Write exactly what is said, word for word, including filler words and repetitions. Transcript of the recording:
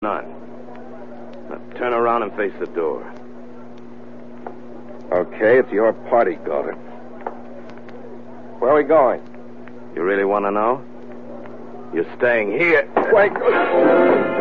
None. Now turn around and face the door. Okay, it's your party, Galter. Where are we going? You really want to know? You're staying here. Wait.